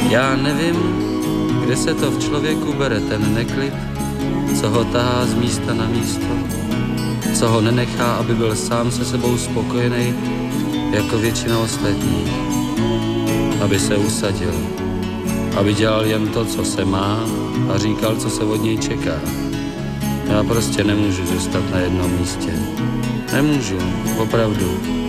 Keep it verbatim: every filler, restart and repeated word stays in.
Já nevím, kde se to v člověku bere ten neklid, co ho tahá z místa na místo, co ho nenechá, aby byl sám se sebou spokojený jako většina ostatních, aby se usadil, aby dělal jen to, co se má a říkal, co se od něj čeká. Já prostě nemůžu zůstat na jednom místě. Nemůžu, opravdu.